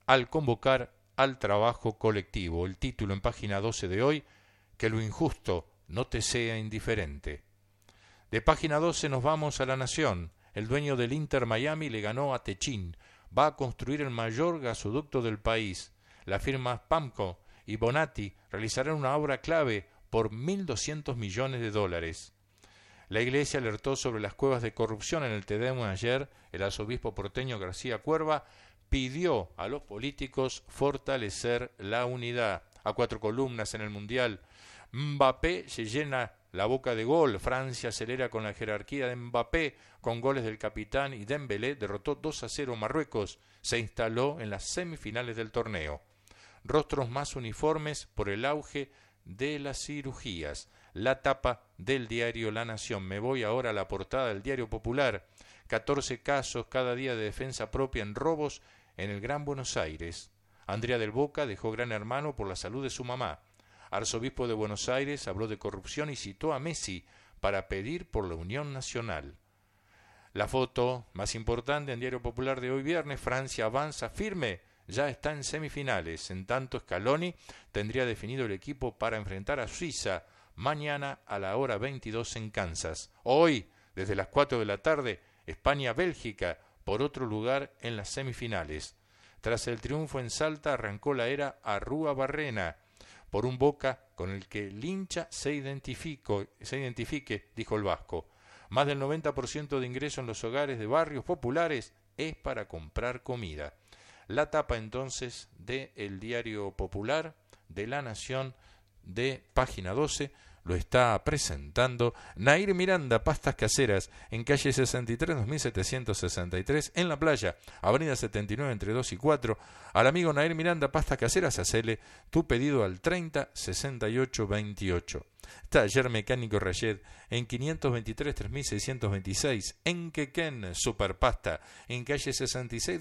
al convocar al trabajo colectivo. El título en página 12 de hoy, que lo injusto no te sea indiferente. De página 12 nos vamos a La Nación. El dueño del Inter Miami le ganó a Techin. Va a construir el mayor gasoducto del país. Las firmas PAMCO y Bonatti realizarán una obra clave por 1.200 millones de dólares. La Iglesia alertó sobre las cuevas de corrupción en el Te Deum ayer. El arzobispo porteño García Cuerva pidió a los políticos fortalecer la unidad. A 4 columnas en el Mundial. Mbappé se llena la boca de gol. Francia acelera con la jerarquía de Mbappé con goles del capitán y Dembélé derrotó 2-0 Marruecos. Se instaló en las semifinales del torneo. Rostros más uniformes por el auge de las cirugías. La tapa del diario La Nación. Me voy ahora a la portada del Diario Popular. 14 casos cada día de defensa propia en robos en el Gran Buenos Aires. Andrea del Boca dejó Gran Hermano por la salud de su mamá. Arzobispo de Buenos Aires habló de corrupción y citó a Messi para pedir por la unión nacional. La foto más importante en Diario Popular de hoy viernes. Francia avanza firme, ya está en semifinales. En tanto, Scaloni tendría definido el equipo para enfrentar a Suiza mañana a la hora 22 en Kansas. Hoy, desde las 4 de la tarde, España-Bélgica por otro lugar en las semifinales. Tras el triunfo en Salta arrancó la era Arrúa-Barrena por un Boca con el que el hincha se identifique, dijo el vasco. Más del 90% de ingreso en los hogares de barrios populares es para comprar comida. La tapa entonces de El Diario Popular de La Nación de página 12 lo está presentando Nair Miranda, pastas caseras, en calle 63, 2763, en La Playa, avenida 79, entre 2 y 4. Al amigo Nair Miranda, pastas caseras, hacele tu pedido al 30 68 28. Taller Mecánico Rayet, en 523, 3626, en Quequén, Superpasta, en calle 66,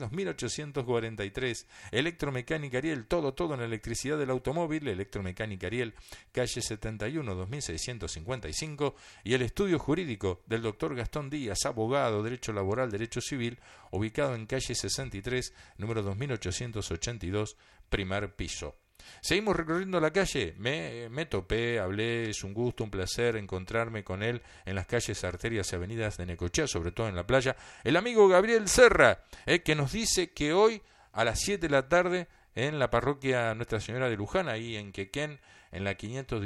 2843. Electromecánica Ariel, todo en electricidad del automóvil. Electromecánica Ariel, calle 71, 2655. Y el estudio jurídico del doctor Gastón Díaz, abogado, derecho laboral, derecho civil, ubicado en calle 63, número 2882, primer piso. Seguimos recorriendo la calle, me topé, hablé, es un gusto, un placer encontrarme con él en las calles, arterias y avenidas de Necochea, sobre todo en La Playa, el amigo Gabriel Serra, que nos dice que hoy a las 7 de la tarde en la parroquia Nuestra Señora de Luján, ahí en Quequén, en la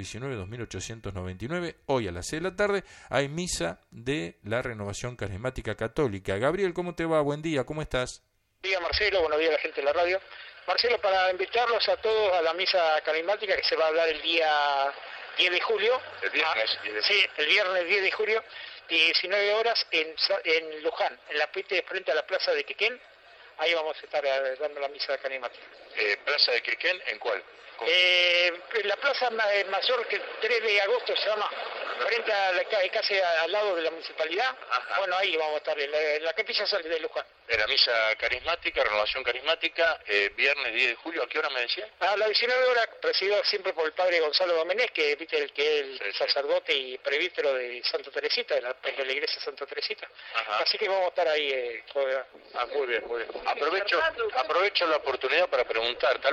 519-2899, hoy a las 6 de la tarde hay misa de la Renovación Carismática Católica. Gabriel, ¿cómo te va? Buen día, ¿cómo estás? Buenos días, Marcelo, buenos días a la gente de la radio. Marcelo, para invitarlos a todos a la misa carismática que se va a hablar el día 10 de julio. El viernes 10 de julio. Sí, el viernes 10 de julio, 19 horas en Luján, en la pite frente a la plaza de Quequén. Ahí vamos a estar dando la misa carismática. ¿Plaza de Quequén en cuál? La plaza mayor, que el 3 de agosto se llama, frente a casi al lado de la municipalidad. Ajá. Bueno, ahí vamos a estar, en la capilla de Luján. En la misa carismática, renovación carismática, viernes 10 de julio, ¿a qué hora me decía? A las 19 horas, presidido siempre por el padre Gonzalo Domenech, que viste el sacerdote y presbítero de Santa Teresita, de la iglesia de Santa Teresita. Ajá. Así que vamos a estar ahí. Muy bien. Aprovecho la oportunidad para preguntarte,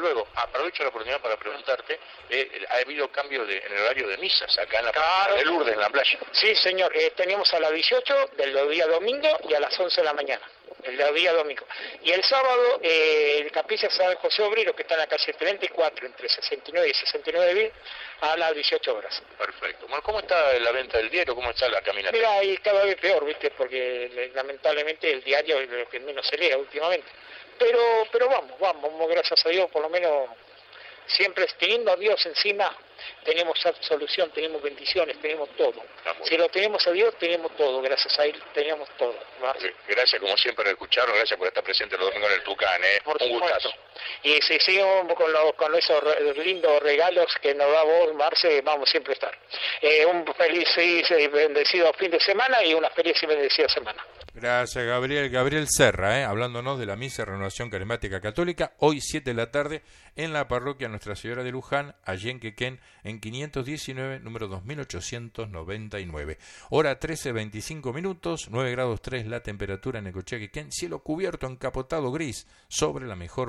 ha habido cambio en el horario de misas acá en la plaza de Lourdes, en la playa. Sí, señor, teníamos a las 18 del día domingo y a las 11 de la mañana. El día domingo. Y el sábado, el capilla San José Obrero, que está en la calle 34, entre 69 y 69, a las 18 horas. Perfecto. Bueno, ¿cómo está la venta del diario? ¿Cómo está la caminata? Mira, ahí cada vez peor, ¿viste? Porque lamentablemente el diario es lo que menos se lee últimamente. Pero vamos, gracias a Dios, por lo menos siempre teniendo a Dios encima, tenemos solución, tenemos bendiciones, tenemos todo. Si lo tenemos a Dios, tenemos todo, gracias a Él tenemos todo. Gracias como siempre por escucharnos, gracias por estar presente los domingos en el Tucán, un gustazo. Y si seguimos con esos lindos regalos que nos da vos, Marce, vamos siempre a estar. Un feliz y bendecido fin de semana y una feliz y bendecida semana. Gracias, Gabriel. Gabriel Serra, hablándonos de la misa de Renovación Carismática Católica, hoy 7 de la tarde en la parroquia Nuestra Señora de Luján, allí en Quequén, en 519, número 2899. Hora 13:25, 9 grados 3 la temperatura en Necochea, Quequén, cielo cubierto, encapotado gris, sobre la mejor